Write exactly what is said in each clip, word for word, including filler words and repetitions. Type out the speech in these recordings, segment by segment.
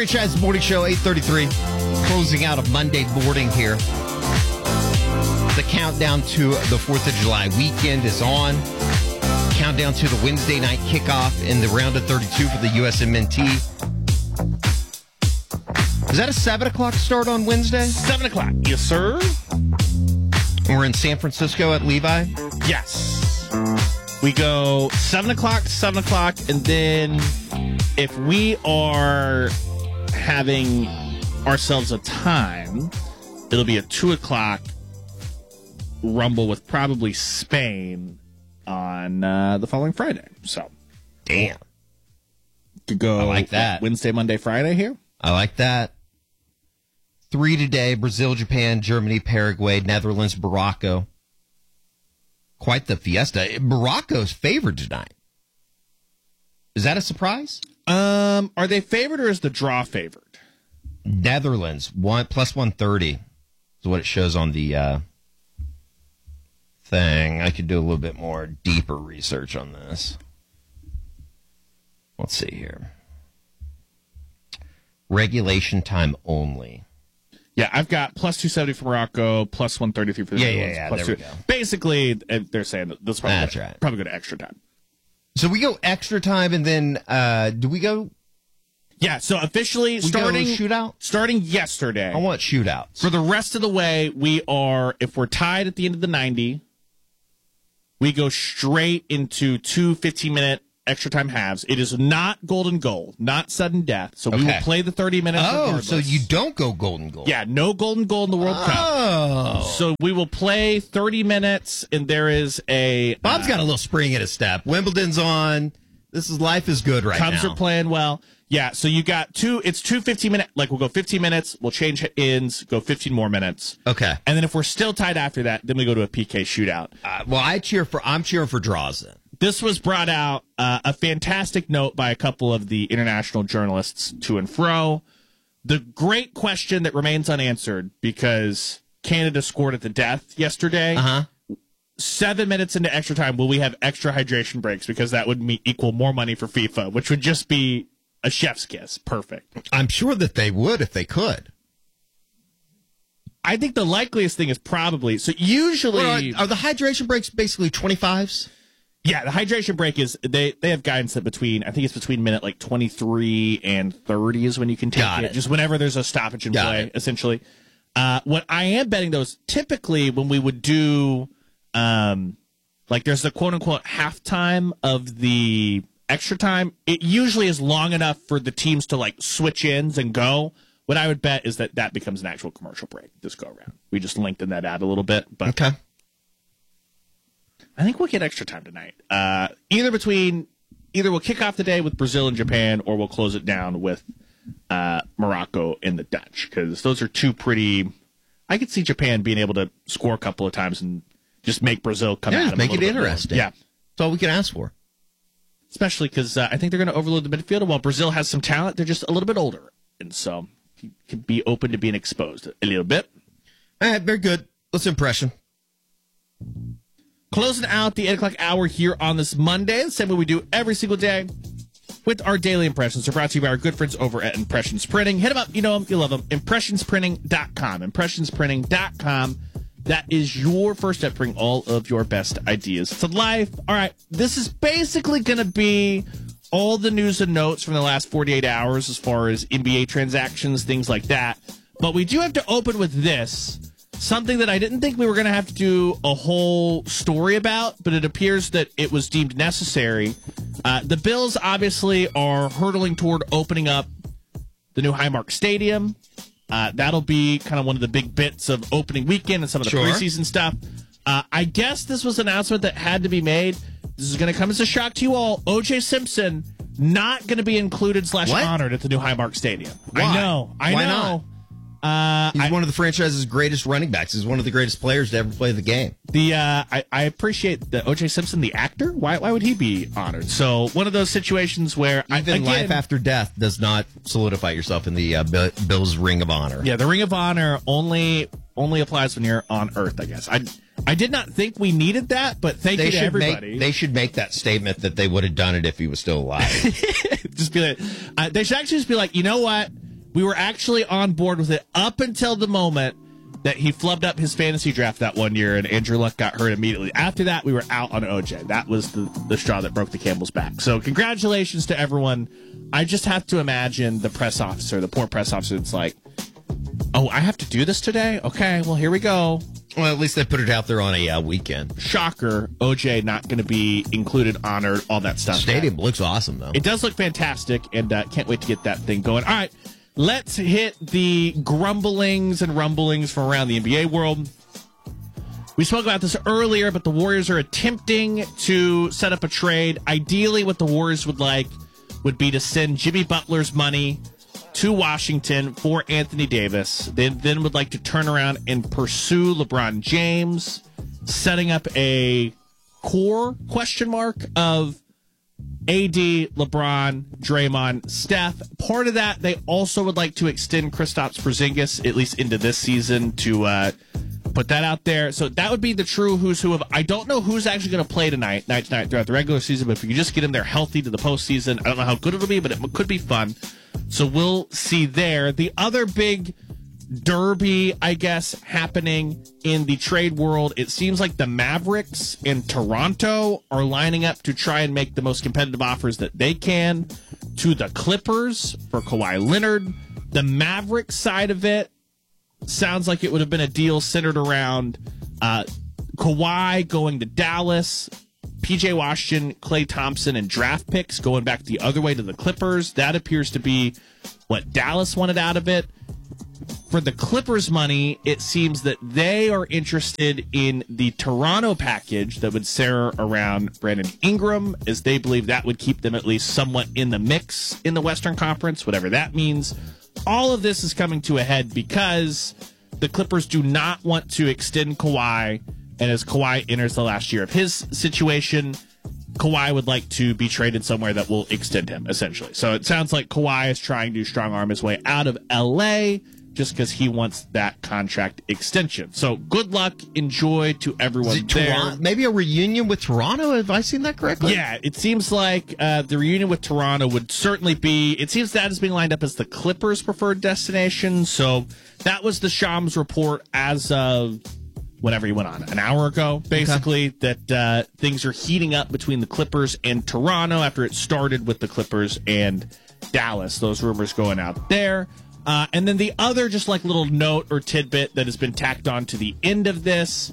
Franchise Morning Show, eight thirty-three. Closing out a Monday morning here. The countdown to the fourth of July weekend is on. Countdown to the Wednesday night kickoff in the round of thirty-two for the U S M N T. Is that a seven o'clock start on Wednesday? seven o'clock. Yes, sir. We're in San Francisco at Levi? Yes. We go seven o'clock to seven o'clock, and then if we are having ourselves a time, it'll be a two o'clock rumble with probably Spain on uh, the following Friday. So, damn. Could go I like that. Wednesday, Monday, Friday here. I like that. Three today, Brazil, Japan, Germany, Paraguay, Netherlands, Morocco. Quite the fiesta. Morocco's favored tonight. Is that a surprise? Um, are they favored or is the draw favored? Netherlands, one plus one thirty is what it shows on the uh, thing. I could do a little bit more deeper research on this. Let's see here. Regulation time only. Yeah, I've got plus two seventy for Morocco, plus one thirty-three for the Yeah, Netherlands. yeah, yeah, plus there two. we go. Basically, uh, they're saying that this probably That's go, right. probably go to extra time. So we go extra time, and then uh, do we go? Yeah, so officially We starting go shootout. starting yesterday. I want shootouts. For the rest of the way, we are, if we're tied at the end of the ninety, we go straight into two fifteen-minute extra time halves. It is not golden goal, not sudden death. So we Okay. will play the thirty minutes. Oh, regardless. so you don't go golden goal? Yeah, no golden goal in the World Cup. Oh. So we will play thirty minutes, and there is a... Bob's uh, got a little spring in his step. Wimbledon's on. This is life is good right Cubs now. are playing well. Yeah, so you got two, it's two fifteen-minute, like we'll go fifteen minutes, we'll change ends, go fifteen more minutes. Okay. And then if we're still tied after that, then we go to a P K shootout. Uh, well, I cheer for. I'm cheering for draws then. This was brought out, uh, a fantastic note by a couple of the international journalists to and fro. The great question that remains unanswered because Canada scored at the death yesterday. Uh huh. Seven minutes into extra time, will we have extra hydration breaks? Because that would me- equal more money for FIFA, which would just be a chef's kiss. Perfect. I'm sure that they would if they could. I think the likeliest thing is probably, so usually... Well, are, are the hydration breaks basically twenty-fives? Yeah, the hydration break is they they have guidance that between I think it's between minute like twenty-three and thirty is when you can take Got it. it. Just whenever there's a stoppage in Got play, it. essentially. Uh, what I am betting though is typically when we would do um like there's the quote unquote halftime of the extra time, it usually is long enough for the teams to like switch ends and go. What I would bet is that that becomes an actual commercial break this go around. We just lengthen that out a little bit, but Okay. I think we'll get extra time tonight. Uh, either between, either we'll kick off the day with Brazil and Japan, or we'll close it down with uh, Morocco and the Dutch, because those are two pretty. I could see Japan being able to score a couple of times and just make Brazil come Yeah, at just them. make a it little bit more. interesting. Yeah, That's all we can ask for. especially because uh, I think they're going to overload the midfield. And while Brazil has some talent, they're just a little bit older, and so he could be open to being exposed a little bit. All right, very good. Let's impression. Closing out the eight o'clock hour here on this Monday, the same way we do every single day with our daily impressions. They're brought to you by our good friends over at Impressions Printing. Hit them up. You know them. You love them. impressions printing dot com. impressions printing dot com. That is your first step to bring all of your best ideas to life. All right. This is basically going to be all the news and notes from the last forty-eight hours as far as N B A transactions, things like that. But we do have to open with this. Something that I didn't think we were going to have to do a whole story about, but it appears that it was deemed necessary. Uh, the Bills obviously are hurtling toward opening up the new Highmark Stadium. Uh, that'll be kind of one of the big bits of opening weekend and some of the Sure. preseason stuff. Uh, I guess this was an announcement that had to be made. This is going to come as a shock to you all. O J Simpson not going to be included slash What? honored at the new Highmark Stadium. Why? I know. I Why know. not? Uh, He's I- one of the franchise's greatest running backs. He's one of the greatest players to ever play the game. The uh, I, I appreciate the O J Simpson, the actor. Why why would he be honored? So one of those situations where I, Even again, life after death does not solidify yourself in the uh, Bill- Bills Ring of Honor. yeah, the Ring of Honor only only applies when you're on Earth. I guess I I did not think we needed that, but thank They you to should everybody. make they should make that statement that they would have done it if he was still alive. just be like, uh, they should actually just be like, you know what? We were actually on board with it up until the moment that he flubbed up his fantasy draft that one year and Andrew Luck got hurt immediately. After that, we were out on O J. That was the, the straw that broke the camel's back. So congratulations to everyone. I just have to imagine the press officer, the poor press officer, that's like, oh, I have to do this today? Okay, well, here we go. Well, at least they put it out there on a uh, weekend. Shocker. O J not going to be included, honored, all that stuff. Stadium looks awesome, though. It does look fantastic, and uh, can't wait to get that thing going. All right. Let's hit the grumblings and rumblings from around the N B A world. We spoke about this earlier, but the Warriors are attempting to set up a trade. Ideally, what the Warriors would like would be to send Jimmy Butler's money to Washington for Anthony Davis. They then would like to turn around and pursue LeBron James, setting up a core question mark of A D, LeBron, Draymond, Steph. Part of that, they also would like to extend Kristaps Porzingis, at least into this season, to uh, put that out there. So that would be the true who's who of. I don't know who's actually going to play tonight, night to night, throughout the regular season, but if you just get them there healthy to the postseason, I don't know how good it'll be, but it could be fun. So we'll see there. The other big derby, I guess, happening in the trade world, it seems like the Mavericks and Toronto are lining up to try and make the most competitive offers that they can to the Clippers for Kawhi Leonard. The Mavericks side of it sounds like it would have been a deal centered around uh, Kawhi going to Dallas, P J Washington, Klay Thompson, and draft picks going back the other way to the Clippers. That appears to be what Dallas wanted out of it. For the Clippers' money, it seems that they are interested in the Toronto package that would center around Brandon Ingram, as they believe that would keep them at least somewhat in the mix in the Western Conference, whatever that means. All of this is coming to a head because the Clippers do not want to extend Kawhi, and as Kawhi enters the last year of his situation, Kawhi would like to be traded somewhere that will extend him, essentially. So it sounds like Kawhi is trying to strong arm his way out of L A just because he wants that contract extension. So good luck, enjoy to everyone there. Toronto, maybe a reunion with Toronto? Have I seen that correctly? Yeah, it seems like uh, the reunion with Toronto would certainly be, it seems that is being lined up as the Clippers' preferred destination. So that was the Shams report as of whenever he went on, an hour ago, basically, okay. that uh, things are heating up between the Clippers and Toronto after it started with the Clippers and Dallas. Those rumors going out there. Uh, and then the other just like little note or tidbit that has been tacked on to the end of this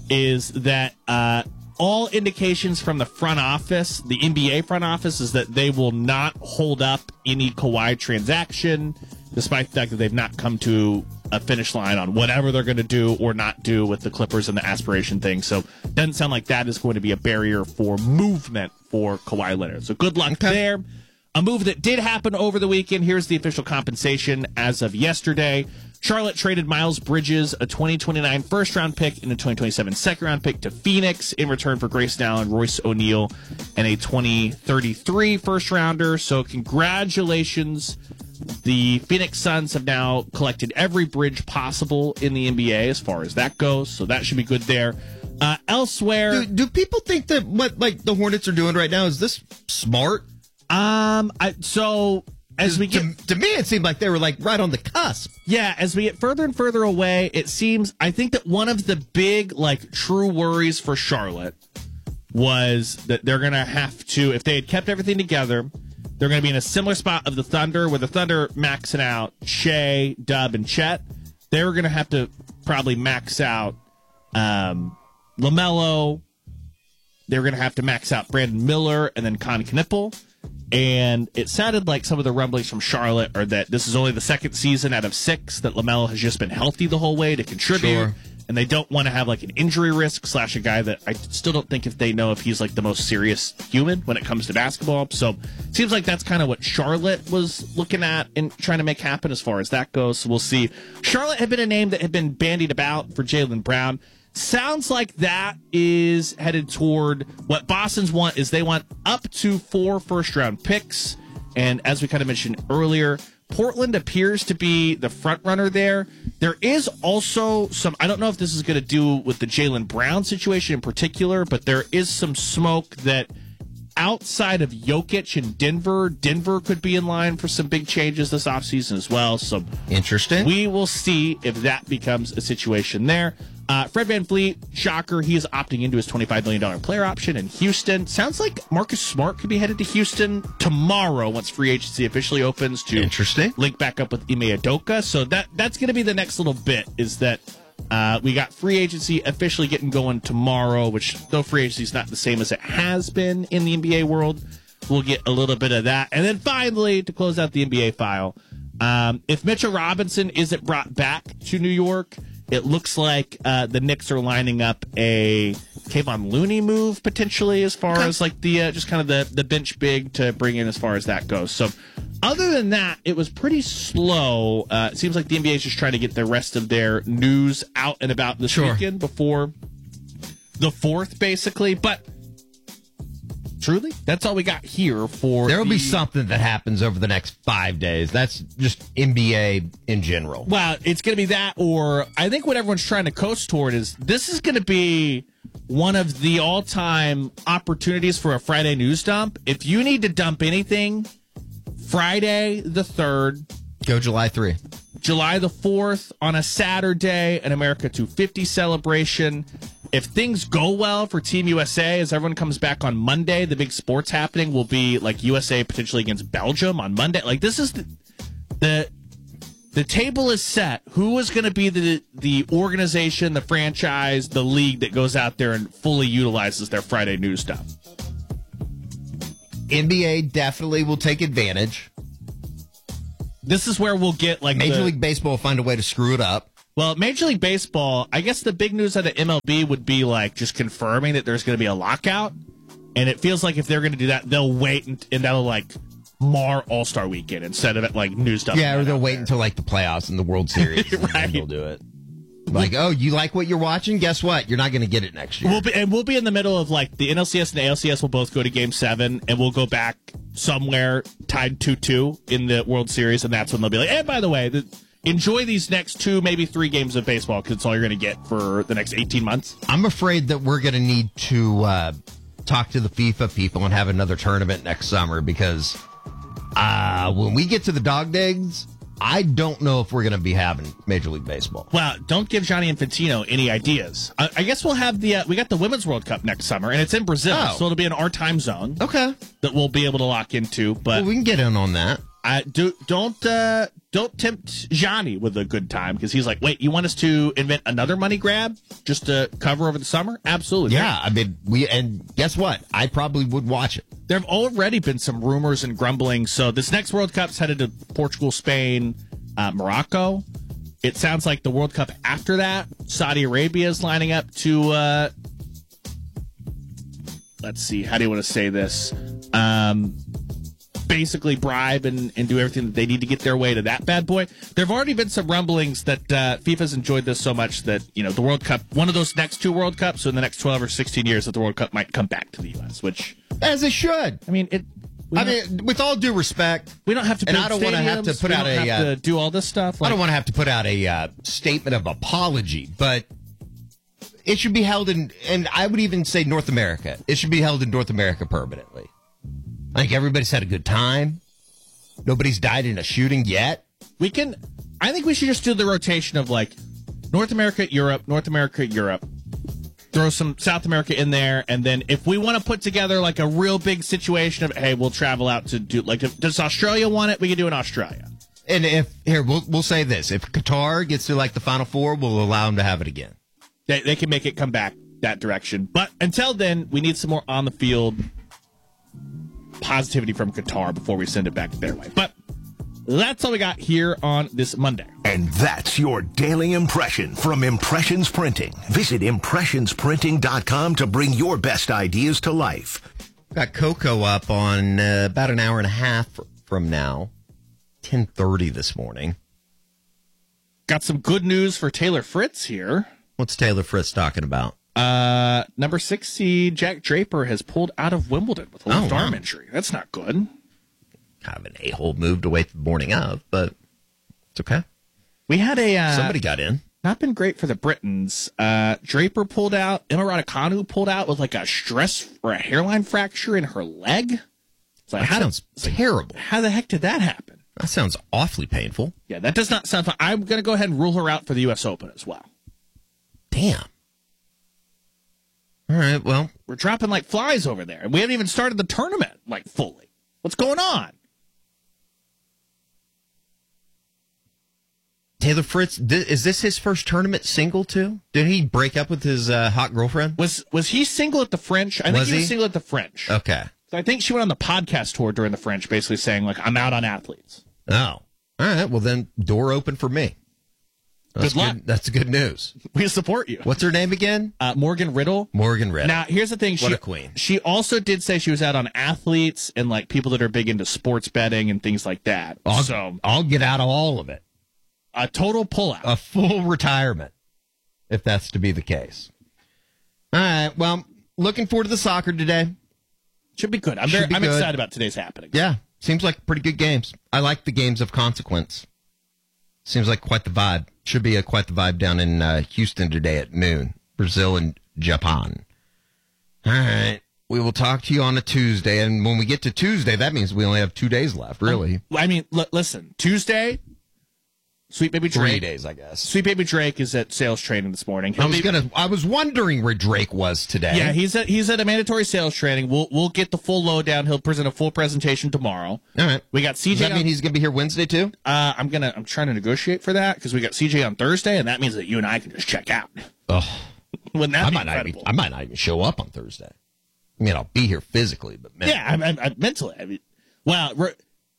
is that uh, all indications from the front office, the N B A front office, is that they will not hold up any Kawhi transaction, despite the fact that they've not come to a finish line on whatever they're going to do or not do with the Clippers and the aspiration thing. So it doesn't sound like that is going to be a barrier for movement for Kawhi Leonard. So good luck okay. there. A move that did happen over the weekend. Here's the official compensation as of yesterday. Charlotte traded Miles Bridges, a twenty twenty-nine first-round pick and a twenty twenty-seven second-round pick to Phoenix in return for Grayson Allen, Royce O'Neal, and a twenty thirty-three first-rounder. So congratulations. The Phoenix Suns have now collected every bridge possible in the N B A as far as that goes, so that should be good there. Uh, elsewhere... Do, do people think that what like the Hornets are doing right now, is this smart? Um, I, so as we get to, to me, it seemed like they were like right on the cusp. Yeah, as we get further and further away, it seems. I think that one of the big, like, true worries for Charlotte was that they're going to have to, if they had kept everything together, they're going to be in a similar spot of the Thunder, where the Thunder maxing out Shea, Dub, and Chet. They were going to have to probably max out um, LaMelo. They were going to have to max out Brandon Miller and then Con Knippel. And it sounded like some of the rumblings from Charlotte are that this is only the second season out of six that LaMelo has just been healthy the whole way to contribute. Sure. And they don't want to have like an injury risk slash a guy that I still don't think if they know if he's like the most serious human when it comes to basketball. So it seems like that's kind of what Charlotte was looking at and trying to make happen as far as that goes. So we'll see. Charlotte had been a name that had been bandied about for Jaylen Brown. Sounds like that is headed toward what Boston's want is they want up to four first-round picks. And as we kind of mentioned earlier, Portland appears to be the front runner there. There is also some, I don't know if this is going to do with the Jaylen Brown situation in particular, but there is some smoke that outside of Jokic in Denver, Denver could be in line for some big changes this offseason as well. So interesting. We will see if that becomes a situation there. Uh, Fred VanVleet, shocker, he is opting into his twenty-five million dollars player option in Houston. Sounds like Marcus Smart could be headed to Houston tomorrow once free agency officially opens to interesting. link back up with Ime Udoka. So that that's going to be the next little bit is that uh, we got free agency officially getting going tomorrow, which though free agency is not the same as it has been in the N B A world, we'll get a little bit of that. And then finally, to close out the N B A file, um, if Mitchell Robinson isn't brought back to New York, it looks like uh, the Knicks are lining up a Kevon Looney move potentially as far okay. as like the uh, just kind of the, the bench big to bring in as far as that goes. So other than that, it was pretty slow. Uh, it seems like the N B A is just trying to get the rest of their news out and about this sure. weekend before the fourth, basically. But truly, that's all we got here for There will the... be something that happens over the next five days. That's just N B A in general. Well, it's going to be that, or I think what everyone's trying to coast toward is this is going to be one of the all-time opportunities for a Friday news dump. If you need to dump anything, Friday the third. Go July third. July the fourth on a Saturday, an America two fifty celebration. If things go well for Team U S A, as everyone comes back on Monday, the big sports happening will be like U S A potentially against Belgium on Monday. Like this is the the, the table is set. Who is going to be the the organization, the franchise, the league that goes out there and fully utilizes their Friday news stuff? N B A definitely will take advantage. This is where we'll get like Major the, League Baseball will find a way to screw it up. Well, Major League Baseball, I guess the big news out of M L B would be like just confirming that there's going to be a lockout. And it feels like if they're going to do that, they'll wait and, and that'll like mar All-Star Weekend instead of it like news stuff. Yeah, or they'll wait there. until like the playoffs and the World Series. Right. And then they'll do it. Like, oh, you like what you're watching? Guess what? You're not going to get it next year. We'll be, and we'll be in the middle of like the N L C S and the A L C S will both go to Game Seven, and we'll go back somewhere tied two two in the World Series, and that's when they'll be like, "Hey, by the way, the, enjoy these next two, maybe three games of baseball because it's all you're going to get for the next eighteen months." I'm afraid that we're going to need to uh, talk to the FIFA people and have another tournament next summer because uh, when we get to the dog days, I don't know if we're going to be having Major League Baseball. Well, don't give Gianni Infantino any ideas. I, I guess we'll have the uh, we got the Women's World Cup next summer, and it's in Brazil, oh. so it'll be in our time zone. Okay, that we'll be able to lock into. But well, we can get in on that. I do don't uh, don't tempt Johnny with a good time because he's like, wait, you want us to invent another money grab just to cover over the summer? Absolutely. Yeah, I mean, we and guess what? I probably would watch it. There have already been some rumors and grumbling. So this next World Cup's headed to Portugal, Spain, uh, Morocco. It sounds like the World Cup after that, Saudi Arabia is lining up to. Uh, let's see, how do you want to say this? Um, basically bribe and, and do everything that they need to get their way to that bad boy. There have already been some rumblings that uh, FIFA's enjoyed this so much that, you know, the World Cup, one of those next two World Cups, so in the next twelve or sixteen years, that the World Cup might come back to the U S, which... As it should. I mean, it... I mean, with all due respect... We don't have to and I don't want to have to put we out don't a... have Uh, to do all this stuff. Like, I don't like, want to have to put out a uh, statement of apology, but it should be held in... And I would even say North America. It should be held in North America permanently. I think everybody's had a good time. Nobody's died in a shooting yet. We can, I think we should just do the rotation of like North America, Europe, North America, Europe. Throw some South America in there, and then if we want to put together like a real big situation of, hey, we'll travel out to do like, if, does Australia want it? We can do it in Australia. And if here, we'll we'll say this: if Qatar gets to like the Final Four, we'll allow them to have it again. They they can make it come back that direction, but until then, we need some more on the field positivity from Qatar before we send it back their way. But that's all we got here on this Monday. And that's your daily impression from Impressions Printing. Visit impressions printing dot com to bring your best ideas to life. Got Coco up on uh, about an hour and a half from now, ten thirty this morning. Got some good news for Taylor Fritz here. What's Taylor Fritz talking about? Uh, number six seed Jack Draper has pulled out of Wimbledon with a left oh, arm wow. injury. That's not good. Kind of an a-hole move to wait the morning of, but it's okay. We had a uh, somebody got in. not been great for the Britons. Uh, Draper pulled out. Emma Raducanu pulled out with like a stress or a hairline fracture in her leg. It's like, That how sounds did, terrible. How the heck did that happen? That sounds awfully painful. Yeah, that does not sound fun. I'm going to go ahead and rule her out for the U S Open as well. Damn. All right, well. We're dropping like flies over there. And we haven't even started the tournament like fully. What's going on? Taylor Fritz, th- is this his first tournament single, too? Did he break up with his uh, hot girlfriend? Was was he single at the French? I think Was he was he? single at the French. Okay. So I think she went on the podcast tour during the French, basically saying, like, I'm out on athletes. Oh. All right, well, then, door open for me. That's Good luck. That's good news. We support you. What's her name again? Uh, Morgan Riddle. Morgan Riddle. Now, here's the thing. She, What a queen. She also did say she was out on athletes and, like, people that are big into sports betting and things like that. I'll, so, I'll get out of all of it. a total pullout. A full retirement, if that's to be the case. All right, well, looking forward to the soccer today. Should be good. I'm, Should very, be I'm good. excited about today's happening. Yeah, seems like pretty good games. I like the games of consequence. Seems like quite the vibe. Should be a quite the vibe down in uh, Houston today at noon. Brazil and Japan. All right. We will talk to you on a Tuesday. And when we get to Tuesday, that means we only have two days left, really. I mean, l- listen, Tuesday, Sweet Baby Drake. Three days, I guess. Sweet Baby Drake is at sales training this morning. I He'll was be- gonna. I was wondering where Drake was today. Yeah, he's at he's at a mandatory sales training. We'll we'll get the full lowdown. He'll present a full presentation tomorrow. All right. We got C J. Does that on- mean he's gonna be here Wednesday too? Uh, I'm gonna I'm trying to negotiate for that because we got C J on Thursday, and that means that you and I can just check out. Oh, Wouldn't that I be might not. incredible? Even, I might not even show up on Thursday. I mean, I'll be here physically, but man, Yeah, I, I, I mentally. I mean, wow. We're,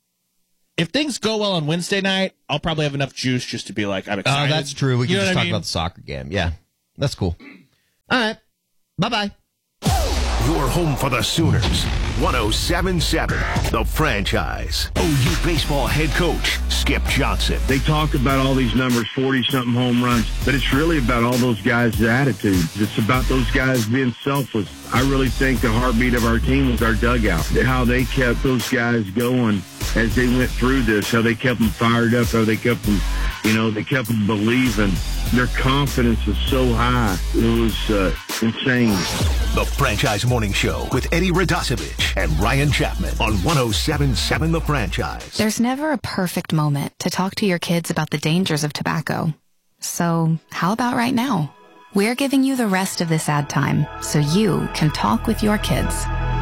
if things go well on Wednesday night, I'll probably have enough juice just to be like, I'm Oh, excited. that's true. We can You know just what I talk mean? about the soccer game. Yeah, that's cool. All right. Bye-bye. Your home for the Sooners. one oh seven point seven, The Franchise. O U baseball head coach, Skip Johnson. They talk about all these numbers, forty-something home runs, but it's really about all those guys' attitudes. It's about those guys being selfless. I really think the heartbeat of our team was our dugout, how they kept those guys going as they went through this, how they kept them fired up, how they kept them, you know, they kept them believing. Their confidence is so high. It was uh, insane. The Franchise Morning Show with Eddie Radosevich and Ryan Chapman on one oh seven point seven The Franchise. There's never a perfect moment to talk to your kids about the dangers of tobacco. So how about right now? We're giving you the rest of this ad time so you can talk with your kids.